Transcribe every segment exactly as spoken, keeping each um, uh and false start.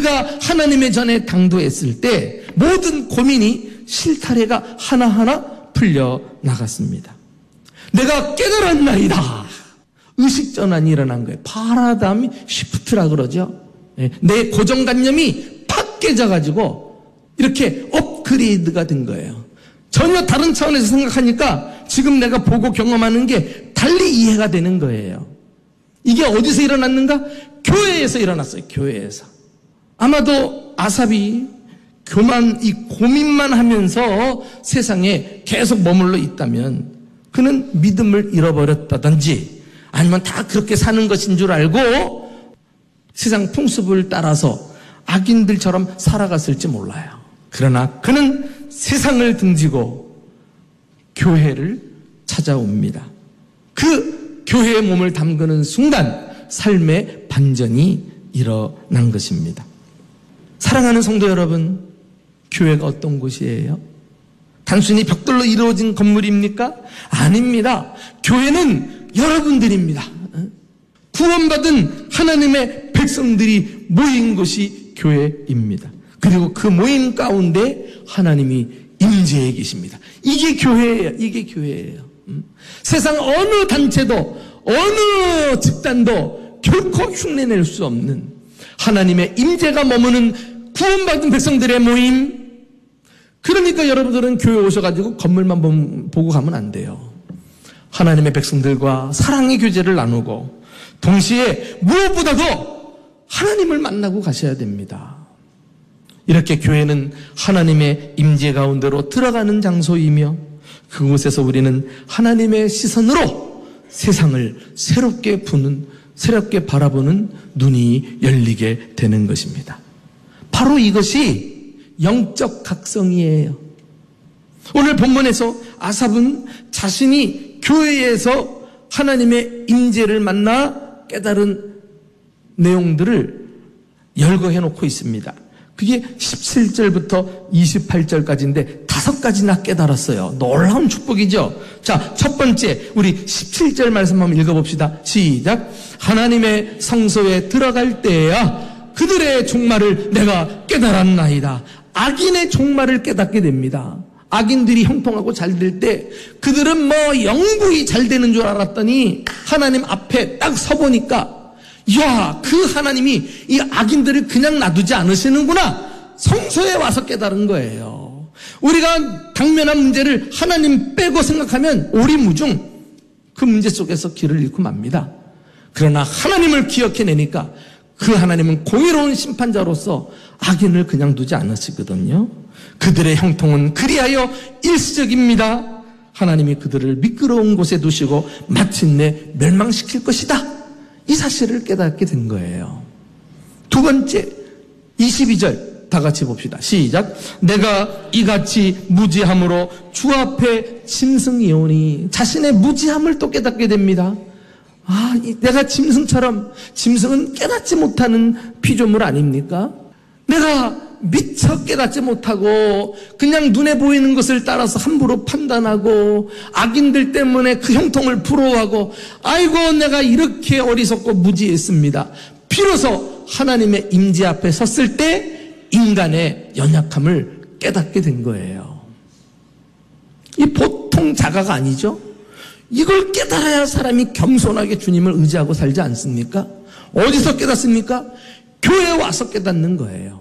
그가 하나님의 전에 당도했을 때 모든 고민이 실타래가 하나하나 풀려 나갔습니다. 내가 깨달았나이다. 의식전환이 일어난 거예요. 파라다임 시프트라 그러죠. 내 고정관념이 팍 깨져가지고 이렇게 업그레이드가 된 거예요. 전혀 다른 차원에서 생각하니까 지금 내가 보고 경험하는 게 달리 이해가 되는 거예요. 이게 어디서 일어났는가? 교회에서 일어났어요. 교회에서. 아마도 아삽이 교만, 이 고민만 하면서 세상에 계속 머물러 있다면 그는 믿음을 잃어버렸다든지 아니면 다 그렇게 사는 것인 줄 알고 세상 풍습을 따라서 악인들처럼 살아갔을지 몰라요. 그러나 그는 세상을 등지고 교회를 찾아옵니다. 그 교회의 몸을 담그는 순간 삶의 반전이 일어난 것입니다. 사랑하는 성도 여러분, 교회가 어떤 곳이에요? 단순히 벽돌로 이루어진 건물입니까? 아닙니다. 교회는 여러분들입니다. 구원받은 하나님의 백성들이 모인 곳이 교회입니다. 그리고 그 모임 가운데 하나님이 임재해 계십니다. 이게 교회예요. 이게 교회예요. 세상 어느 단체도 어느 집단도 결코 흉내낼 수 없는 하나님의 임재가 머무는 구원받은 백성들의 모임. 그러니까 여러분들은 교회 오셔가지고 건물만 보고 가면 안 돼요. 하나님의 백성들과 사랑의 교제를 나누고 동시에 무엇보다도 하나님을 만나고 가셔야 됩니다. 이렇게 교회는 하나님의 임재 가운데로 들어가는 장소이며 그곳에서 우리는 하나님의 시선으로 세상을 새롭게 보는, 새롭게 바라보는 눈이 열리게 되는 것입니다. 바로 이것이 영적 각성이에요. 오늘 본문에서 아삽은 자신이 교회에서 하나님의 임재를 만나 깨달은 내용들을 열거해 놓고 있습니다. 그게 십칠 절부터 이십팔 절까지인데 다섯 가지나 깨달았어요. 놀라운 축복이죠. 자, 첫 번째 우리 십칠 절 말씀 한번 읽어봅시다. 시작. 하나님의 성소에 들어갈 때야 그들의 종말을 내가 깨달았나이다. 악인의 종말을 깨닫게 됩니다. 악인들이 형통하고 잘 될 때 그들은 뭐 영구히 잘 되는 줄 알았더니 하나님 앞에 딱 서보니까 야, 그 하나님이 이 악인들을 그냥 놔두지 않으시는구나. 성소에 와서 깨달은 거예요. 우리가 당면한 문제를 하나님 빼고 생각하면 오리무중 그 문제 속에서 길을 잃고 맙니다. 그러나 하나님을 기억해내니까 그 하나님은 공의로운 심판자로서 악인을 그냥 두지 않으시거든요. 그들의 형통은 그리하여 일시적입니다. 하나님이 그들을 미끄러운 곳에 두시고 마침내 멸망시킬 것이다. 이 사실을 깨닫게 된 거예요. 두 번째, 이십이 절 다 같이 봅시다. 시작. 내가 이같이 무지함으로 주 앞에 짐승이오니. 자신의 무지함을 또 깨닫게 됩니다. 아, 내가 짐승처럼, 짐승은 깨닫지 못하는 피조물 아닙니까? 내가 미처 깨닫지 못하고 그냥 눈에 보이는 것을 따라서 함부로 판단하고 악인들 때문에 그 형통을 부러워하고 아이고 내가 이렇게 어리석고 무지했습니다. 비로소 하나님의 임재 앞에 섰을 때 인간의 연약함을 깨닫게 된 거예요. 이 보통 자가가 아니죠. 이걸 깨달아야 사람이 겸손하게 주님을 의지하고 살지 않습니까? 어디서 깨닫습니까? 교회에 와서 깨닫는 거예요.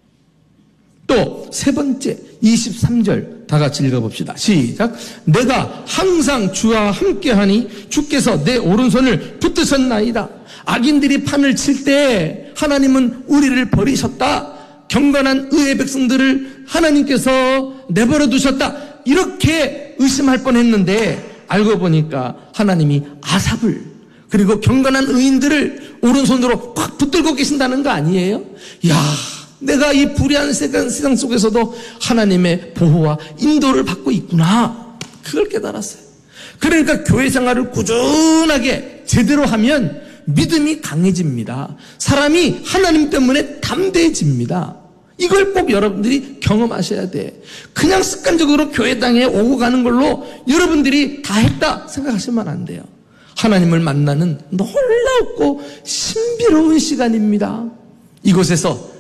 또 세 번째 이십삼 절 다 같이 읽어봅시다. 시작. 내가 항상 주와 함께하니 주께서 내 오른손을 붙드셨나이다. 악인들이 판을 칠 때 하나님은 우리를 버리셨다. 경건한 의의 백성들을 하나님께서 내버려 두셨다. 이렇게 의심할 뻔했는데 알고 보니까 하나님이 아삽을 그리고 경건한 의인들을 오른손으로 꽉 붙들고 계신다는 거 아니에요? 야, 내가 이 불의한 세상 속에서도 하나님의 보호와 인도를 받고 있구나. 그걸 깨달았어요. 그러니까 교회 생활을 꾸준하게 제대로 하면 믿음이 강해집니다. 사람이 하나님 때문에 담대해집니다. 이걸 꼭 여러분들이 경험하셔야 돼. 그냥 습관적으로 교회당에 오고 가는 걸로 여러분들이 다 했다 생각하시면 안 돼요. 하나님을 만나는 놀랍고 신비로운 시간입니다. 이곳에서